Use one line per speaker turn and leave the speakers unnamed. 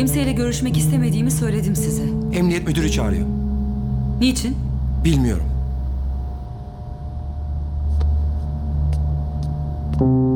Kimseyle görüşmek istemediğimi söyledim size.
Emniyet müdürü çağırıyor.
Niçin?
Bilmiyorum.